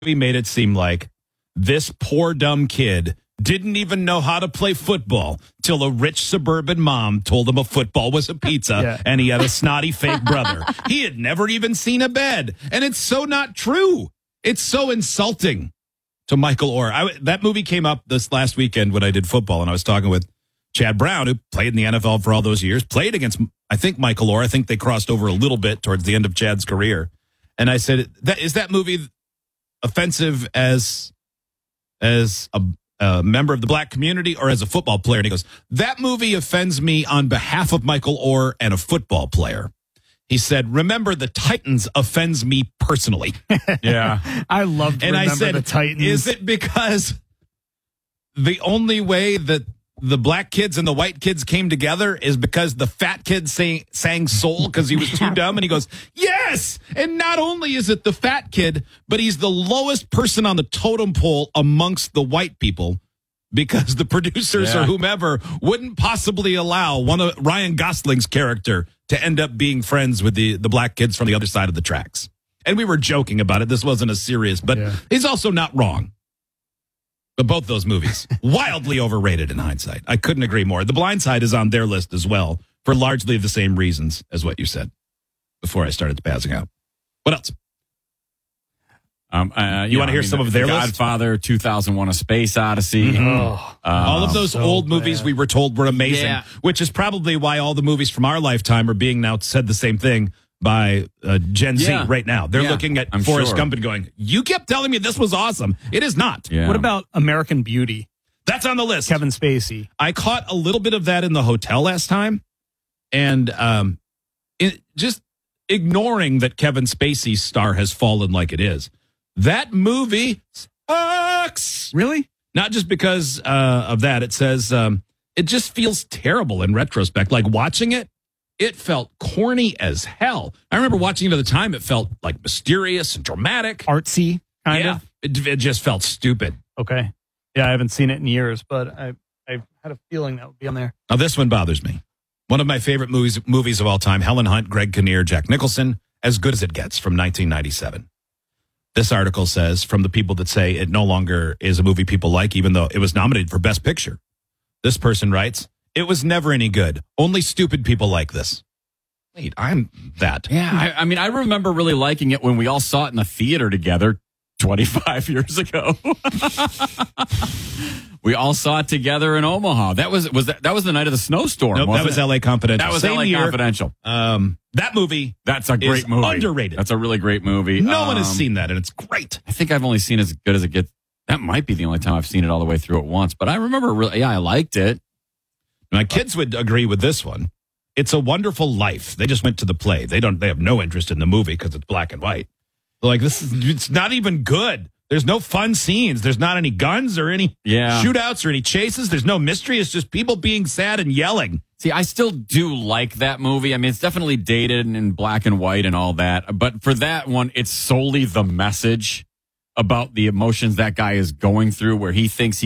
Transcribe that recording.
movie made it seem like this poor dumb kid didn't even know how to play football till a rich suburban mom told him a football was a pizza and he had a snotty fake brother. He had never even seen a bed. And it's so not true. It's so insulting to Michael Orr. That movie came up this last weekend when I did football, and I was talking with Chad Brown, who played in the NFL for all those years, played against, I think, Michael Orr. I think they crossed over a little bit towards the end of Chad's career. And I said, is that movie offensive as a member of the black community or as a football player? And he goes, that movie offends me on behalf of Michael Orr and a football player. He said, remember the Titans offends me personally. Yeah. I loved and Remember I said, the Titans. Is it because the only way that the black kids and the white kids came together is because the fat kid sang Soul because he was too dumb? And he goes, yes. And not only is it the fat kid, but he's the lowest person on the totem pole amongst the white people because the producers or whomever wouldn't possibly allow one of Ryan Gosling's character to end up being friends with the black kids from the other side of the tracks. And we were joking about it. This wasn't a serious, but he's also not wrong. But both those movies, wildly overrated in hindsight. I couldn't agree more. The Blind Side is on their list as well for largely the same reasons as what you said before I started passing out. What else? You want to hear some of their list? Godfather, 2001: A Space Odyssey. Mm-hmm. All of those old movies we were told were amazing, which is probably why all the movies from our lifetime are being now said the same thing by Gen Z right now. They're looking at Forrest Gump and going, you kept telling me this was awesome. It is not. Yeah. What about American Beauty? That's on the list. Kevin Spacey. I caught a little bit of that in the hotel last time. And just ignoring that Kevin Spacey's star has fallen like it is. That movie sucks. Really? Not just because of that. It says it just feels terrible in retrospect. Like watching it, it felt corny as hell. I remember watching it at the time. It felt like mysterious and dramatic. Artsy, kind of? It just felt stupid. Okay. Yeah, I haven't seen it in years, but I had a feeling that would be on there. Now, this one bothers me. One of my favorite movies of all time, Helen Hunt, Greg Kinnear, Jack Nicholson, As Good as It Gets from 1997. This article says, from the people that say it no longer is a movie people like, even though it was nominated for Best Picture. This person writes, it was never any good. Only stupid people like this. Wait, I'm that. Yeah, I mean, I remember really liking it when we all saw it in the theater together 25 years ago. We all saw it together in Omaha. That was the night of the snowstorm. Nope, that was LA Confidential. That was LA Confidential. That movie. That's a great movie. Underrated. That's a really great movie. No one has seen that, and it's great. I think I've only seen As Good as It Gets. That might be the only time I've seen it all the way through at once. But I remember really, I liked it. My kids would agree with this one. It's a Wonderful Life. They just went to the play. They have no interest in the movie because it's black and white. They're like, it's not even good. There's no fun scenes. There's not any guns or any shootouts or any chases. There's no mystery. It's just people being sad and yelling. See, I still do like that movie. I mean, it's definitely dated and in black and white and all that. But for that one, it's solely the message about the emotions that guy is going through where he thinks